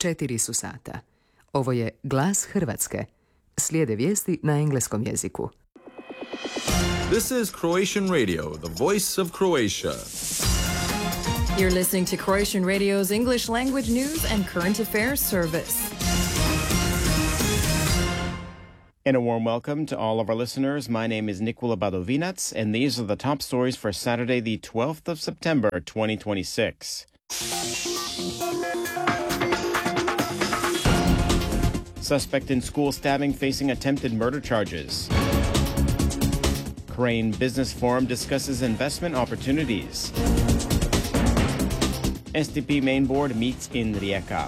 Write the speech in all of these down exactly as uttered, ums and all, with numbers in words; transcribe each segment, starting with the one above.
Četiri su sata. Ovo je Glas Hrvatske. Slijede vijesti na engleskom jeziku. This is Croatian Radio, the voice of Croatia. You're listening to Croatian Radio's English language news and current affairs service. And a warm welcome to all of our listeners. My name is Nikola Badovinac, and these are the top stories for Saturday, the twelfth of September, twenty twenty-six. Suspect in school stabbing facing attempted murder charges. Crane Business Forum discusses investment opportunities. S D P main board meets in Rijeka.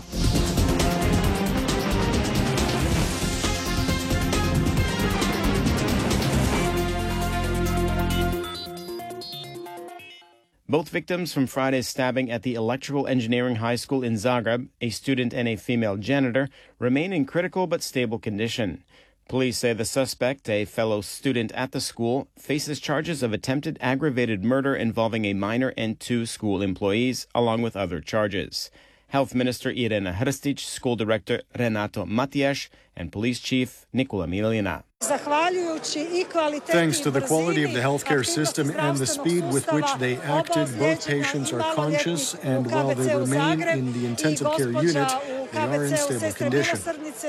Both victims from Friday's stabbing at the Electrical Engineering High School in Zagreb, a student and a female janitor, remain in critical but stable condition. Police say the suspect, a fellow student at the school, faces charges of attempted aggravated murder involving a minor and two school employees, along with other charges. Health Minister Irena Hrstić, School Director Renato Matijaš, and Police Chief Nikola Milina. Thanks to the quality of the healthcare system and the speed with which they acted, both patients are conscious, and while they remain in the intensive care unit, they are in stable condition.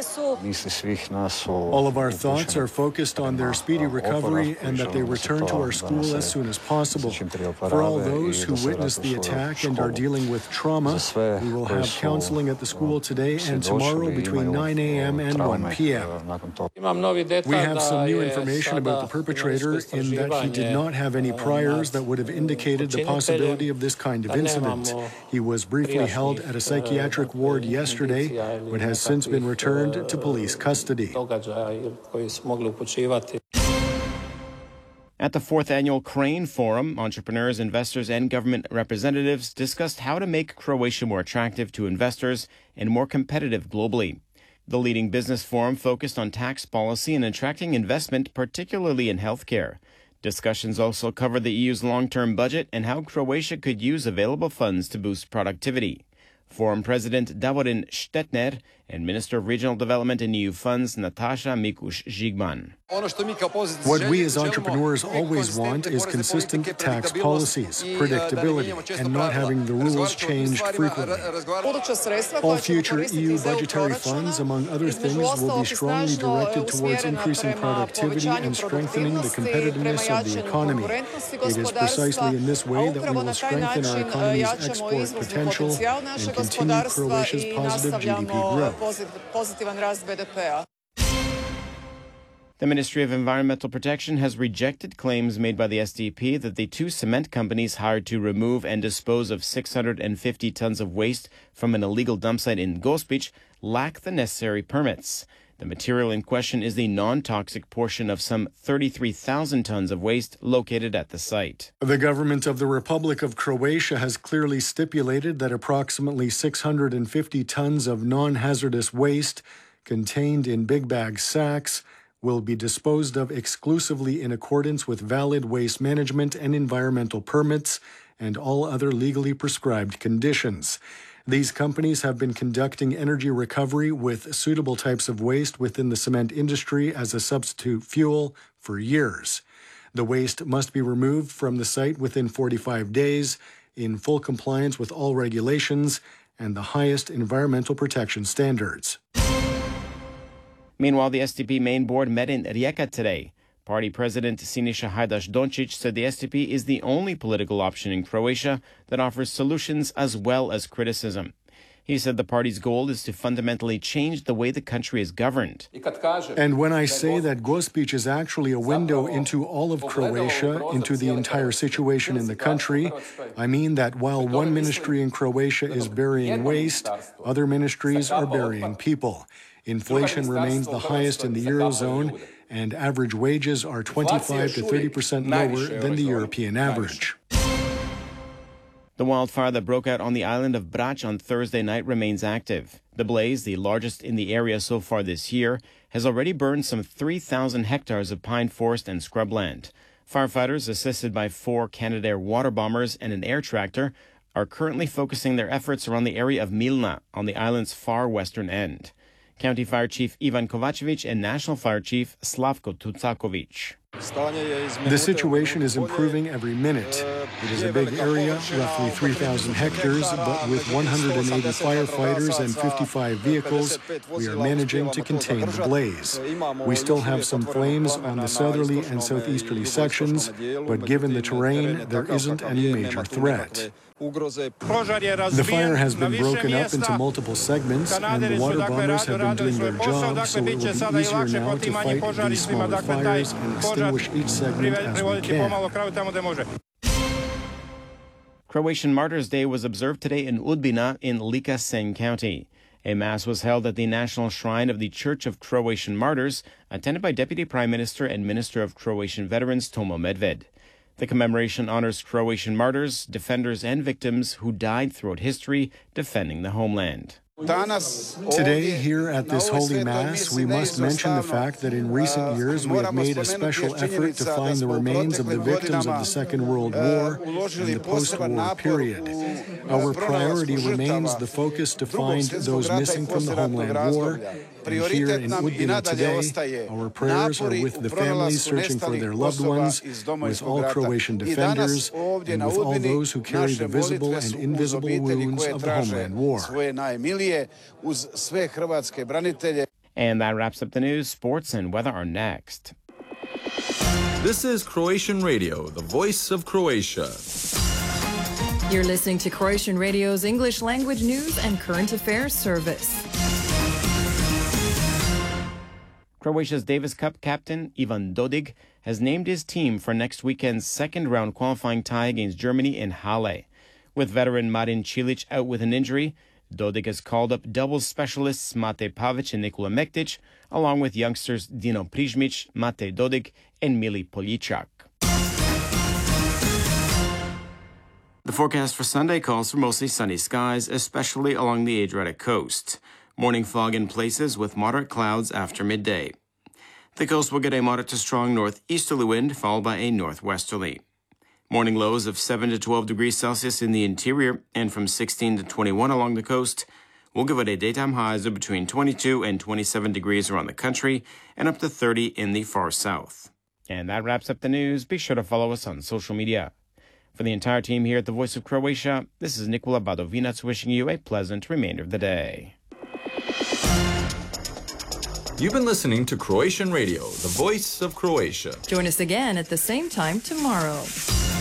All of our thoughts are focused on their speedy recovery and that they return to our school as soon as possible. For all those who witnessed the attack and are dealing with trauma, we will have counseling at the school today and tomorrow between nine a.m. and one p.m. We have some new information about the perpetrator in that he did not have any priors that would have indicated the possibility of this kind of incident. He was briefly held at a psychiatric ward yesterday, but has since been returned to police custody. At the fourth annual Crane Forum, entrepreneurs, investors, and government representatives discussed how to make Croatia more attractive to investors and more competitive globally. The leading business forum focused on tax policy and attracting investment, particularly in healthcare. Discussions also covered the E U's long-term budget and how Croatia could use available funds to boost productivity. Forum President Davorin Štetner and Minister of Regional Development and E U Funds Natasha Mikuš-Žigman. What we as entrepreneurs always want is consistent tax policies, predictability, and not having the rules changed frequently. All future E U budgetary funds, among other things, will be strongly directed towards increasing productivity and strengthening the competitiveness of the economy. It is precisely in this way that we will strengthen our economy's export potential and continue Croatia's positive G D P growth. The Ministry of Environmental Protection has rejected claims made by the S D P that the two cement companies hired to remove and dispose of six hundred fifty tons of waste from an illegal dump site in Gospić lack the necessary permits. The material in question is the non-toxic portion of some thirty-three thousand tons of waste located at the site. The government of the Republic of Croatia has clearly stipulated that approximately six hundred fifty tons of non-hazardous waste contained in big bag sacks will be disposed of exclusively in accordance with valid waste management and environmental permits and all other legally prescribed conditions. These companies have been conducting energy recovery with suitable types of waste within the cement industry as a substitute fuel for years. The waste must be removed from the site within forty-five days in full compliance with all regulations and the highest environmental protection standards. Meanwhile, the S D P main board met in Rijeka today. Party President Siniša Hajdaš-Dončić said the S D P is the only political option in Croatia that offers solutions as well as criticism. He said the party's goal is to fundamentally change the way the country is governed. And when I say that Gospić is actually a window into all of Croatia, into the entire situation in the country, I mean that while one ministry in Croatia is burying waste, other ministries are burying people. Inflation remains the highest in the Eurozone, and average wages are twenty-five to thirty percent lower than the European average. The wildfire that broke out on the island of Brač on Thursday night remains active. The blaze, the largest in the area so far this year, has already burned some three thousand hectares of pine forest and scrubland. Firefighters, assisted by four Canadair water bombers and an air tractor, are currently focusing their efforts around the area of Milna on the island's far western end. County Fire Chief Ivan Kovacevic and National Fire Chief Slavko Tucakovic. The situation is improving every minute. It is a big area, roughly three thousand hectares, but with one hundred eighty firefighters and fifty-five vehicles, we are managing to contain the blaze. We still have some flames on the southerly and southeasterly sections, but given the terrain, there isn't any major threat. The fire has been broken up into multiple segments, and the water bombers have been doing their job, so it will be easier now to fight these smaller fires and extinguish each segment as we can. Croatian Martyrs' Day was observed today in Udbina in Lika-Senj County. A mass was held at the National Shrine of the Church of Croatian Martyrs, attended by Deputy Prime Minister and Minister of Croatian Veterans Tomo Medved. The commemoration honors Croatian martyrs, defenders, and victims who died throughout history defending the homeland. Today, here at this Holy Mass, we must mention the fact that in recent years we have made a special effort to find the remains of the victims of the Second World War and the post-war period. Our priority remains the focus to find those missing from the homeland war. And here in Udbina today, our prayers are with the families searching for their loved ones, with all Croatian defenders, and with all those who carry the visible and invisible wounds of the homeland war. And that wraps up the news. Sports and weather are next. This is Croatian Radio, the voice of Croatia. You're listening to Croatian Radio's English language news and current affairs service. Croatia's Davis Cup captain, Ivan Dodig, has named his team for next weekend's second-round qualifying tie against Germany in Halle. With veteran Marin Cilic out with an injury, Dodig has called up doubles specialists Mate Pavic and Nikola Mektic, along with youngsters Dino Prizmic, Mate Dodig, and Mili Poljičak. The forecast for Sunday calls for mostly sunny skies, especially along the Adriatic coast. Morning fog in places with moderate clouds after midday. The coast will get a moderate to strong northeasterly wind, followed by a northwesterly. Morning lows of seven to twelve degrees Celsius in the interior and from sixteen to twenty-one along the coast will give it a daytime highs of between twenty-two and twenty-seven degrees around the country and up to thirty in the far south. And that wraps up the news. Be sure to follow us on social media. For the entire team here at the Voice of Croatia, this is Nikola Badovinac wishing you a pleasant remainder of the day. You've been listening to Croatian Radio, the voice of Croatia. Join us again at the same time tomorrow.